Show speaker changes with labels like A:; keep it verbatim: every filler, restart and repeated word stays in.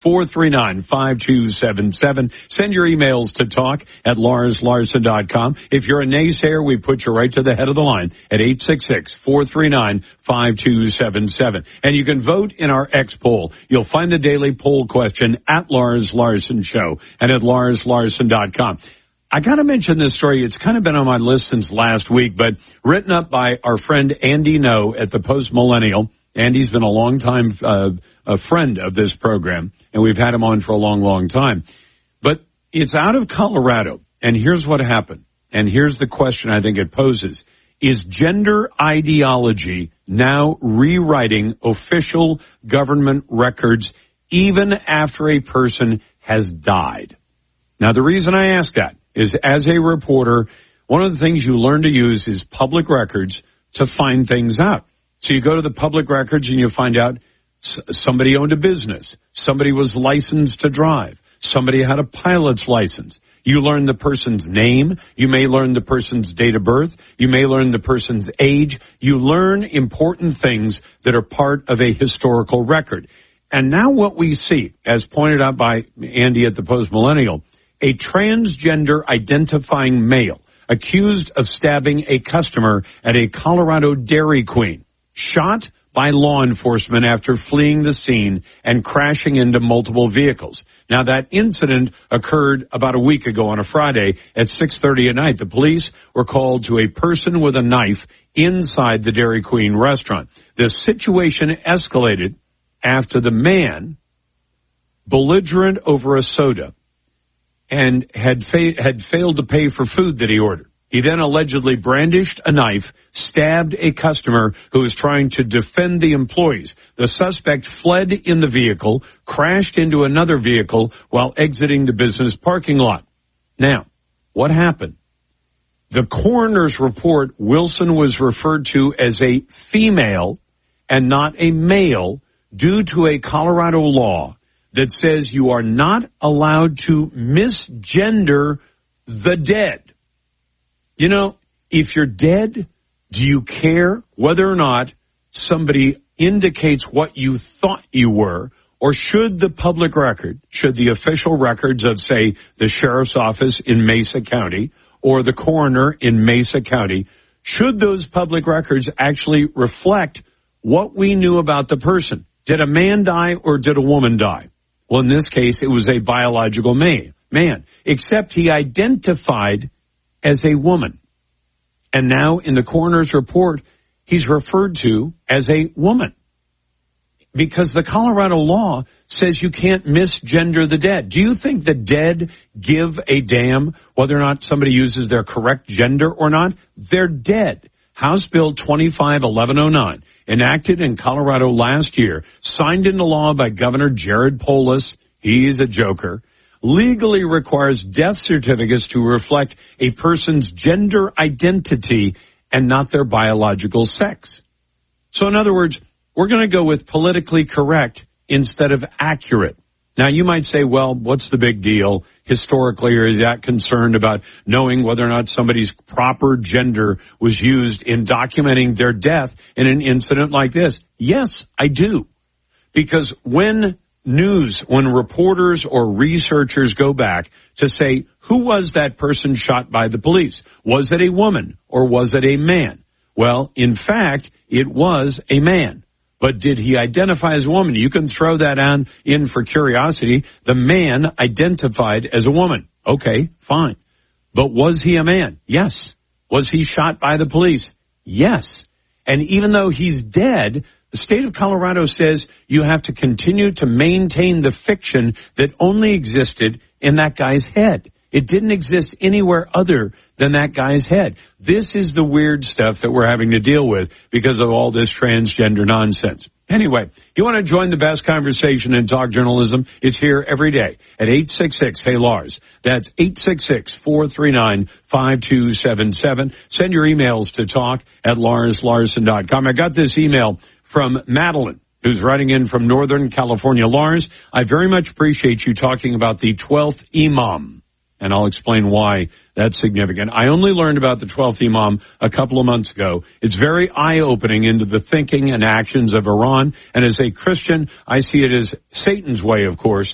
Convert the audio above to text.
A: four three nine, five two seven seven. Send your emails to talk at lars larson dot com. If you're a naysayer, we put you right to the head of the line at eight six six, four three nine, five two seven seven. And you can vote in our X poll. You'll find the daily poll question at Lars Larson Show and at lars larson dot com. I got to mention this story. It's kind of been on my list since last week, but written up by our friend Andy No at the Post Millennial. Andy's been a long time uh, a friend of this program, and we've had him on for a long, long time. But it's out of Colorado, and here's what happened. And here's the question I think it poses. Is gender ideology now rewriting official government records even after a person has died? Now, the reason I ask that is as a reporter, one of the things you learn to use is public records to find things out. So you go to the public records and you find out somebody owned a business. Somebody was licensed to drive. Somebody had a pilot's license. You learn the person's name. You may learn the person's date of birth. You may learn the person's age. You learn important things that are part of a historical record. And now what we see, as pointed out by Andy at the Post Millennial, a transgender identifying male accused of stabbing a customer at a Colorado Dairy Queen, shot by law enforcement after fleeing the scene and crashing into multiple vehicles. Now, that incident occurred about a week ago on a Friday at six thirty at night. The police were called to a person with a knife inside the Dairy Queen restaurant. The situation escalated after the man, belligerent over a soda, and had fa- had failed to pay for food that he ordered. He then allegedly brandished a knife, stabbed a customer who was trying to defend the employees. The suspect fled in the vehicle, crashed into another vehicle while exiting the business parking lot. Now, what happened? The coroner's report, Wilson was referred to as a female and not a male due to a Colorado law that says you are not allowed to misgender the dead. You know, if you're dead, do you care whether or not somebody indicates what you thought you were? Or should the public record, should the official records of, say, the sheriff's office in Mesa County or the coroner in Mesa County, should those public records actually reflect what we knew about the person? Did a man die or did a woman die? Well, in this case, it was a biological man, man, except he identified as a woman. And now in the coroner's report, he's referred to as a woman because the Colorado law says you can't misgender the dead. Do you think the dead give a damn whether or not somebody uses their correct gender or not? They're dead. House Bill twenty-five eleven oh nine, enacted in Colorado last year, signed into law by Governor Jared Polis, he's a joker, legally requires death certificates to reflect a person's gender identity and not their biological sex. So in other words, we're going to go with politically correct instead of accurate. Now, you might say, well, what's the big deal? Historically, are you that concerned about knowing whether or not somebody's proper gender was used in documenting their death in an incident like this? Yes, I do. Because when news, when reporters or researchers go back to say, who was that person shot by the police? Was it a woman or was it a man? Well, in fact, it was a man. But did he identify as a woman? You can throw that on in for curiosity. The man identified as a woman. Okay, fine. But was he a man? Yes. Was he shot by the police? Yes. And even though he's dead, the state of Colorado says you have to continue to maintain the fiction that only existed in that guy's head. It didn't exist anywhere other than that guy's head. This is the weird stuff that we're having to deal with because of all this transgender nonsense. Anyway, you want to join the best conversation in talk journalism? It's here every day at eight six six, hey Lars. That's eight six six, four three nine, five two seven seven. Send your emails to talk at lars larson dot com. I got this email from Madeline, who's writing in from Northern California. Lars, I very much appreciate you talking about the twelfth Imam. And I'll explain why that's significant. I only learned about the twelfth Imam a couple of months ago. It's very eye-opening into the thinking and actions of Iran. And as a Christian, I see it as Satan's way, of course,